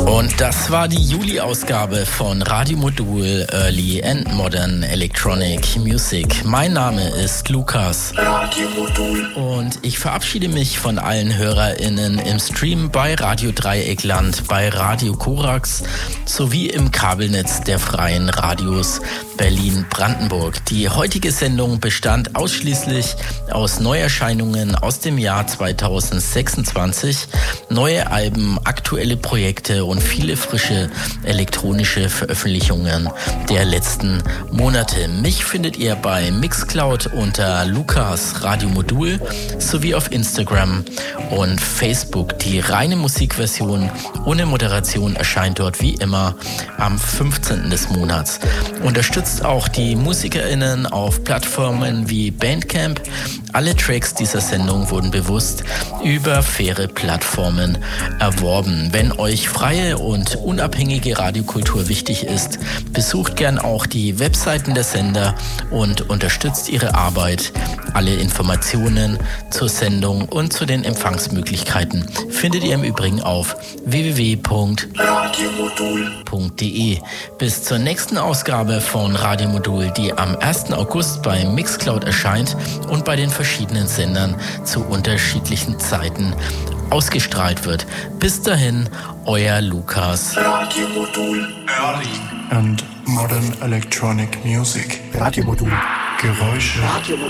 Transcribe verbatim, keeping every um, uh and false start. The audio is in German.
Und das war die Juli-Ausgabe von Radio Modul Early and Modern Electronic Music. Mein Name ist Lukas. Und ich verabschiede mich von allen HörerInnen im Stream bei Radio Dreieckland, bei Radio Korax sowie im Kabelnetz der freien Radios Berlin-Brandenburg. Die heutige Sendung bestand ausschließlich aus Neuerscheinungen aus dem Jahr zweitausendsechsundzwanzig, neue Alben, aktuelle Projekte und viele frische elektronische Veröffentlichungen der letzten Monate. Mich findet ihr bei Mixcloud unter Lukas Radio Modul sowie auf Instagram und Facebook. Die reine Musikversion ohne Moderation erscheint dort wie immer am fünfzehnten des Monats. Unterstützt auch die MusikerInnen auf Plattformen wie Bandcamp. Alle Tracks dieser Sendung wurden bewusst über faire Plattformen erworben. Wenn euch freie und unabhängige Radiokultur wichtig ist, besucht gern auch die Webseiten der Sender und unterstützt ihre Arbeit. Alle Informationen zur Sendung und zu den Empfangsmöglichkeiten findet ihr im Übrigen auf w w w punkt radiomodul punkt d e. Bis zur nächsten Ausgabe von Radio Modul, die am ersten August bei Mixcloud erscheint und bei den verschiedenen Sendern zu unterschiedlichen Zeiten ausgestrahlt wird. Bis dahin, euer Lukas. Radio Modul Early and Modern Electronic Music. Radio Modul Geräusche. Radio